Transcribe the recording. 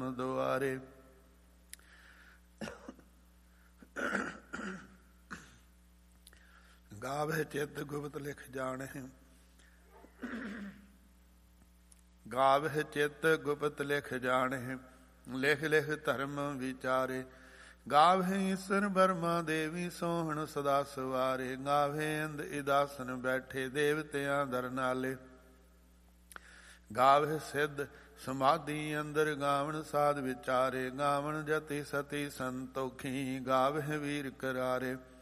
ਧਰਮ ਦੁਆਰੇ। ਗਾਵਹਿ ਚਿੱਤ ਗੁਪਤ ਲਿਖ ਜਾਣਹਿ, ਗਾਵਹਿ ਚਿੱਤ ਗੁਪਤ ਲਿਖ ਜਾਣਹਿ, ਲਿਖ ਲਿਖ ਧਰਮ ਵਿਚਾਰੇ। ਗਾਵਹਿ ਈਸਰ ਬਰਮਾ ਦੇਵੀ ਸੋਹਣ ਸਦਾ ਸਵਾਰੇ। ਗਾਵਹਿ ਇੰਦ ਇਦਾਸਨ ਬੈਠੇ ਦੇਵਤਿਆਂ ਦਰ ਨਾਲੇ। ਗਾਵਹਿ ਸਿੱਧ ਸਮਾਧੀ ਅੰਦਰ ਗਾਵਣ ਸਾਧ ਵਿਚਾਰੇ। ਗਾਵਣ ਜਤੀ ਸਤੀ ਸੰਤੋਖੀ, ਗਾਵਹਿ ਵੀਰ ਕਰਾਰੇ।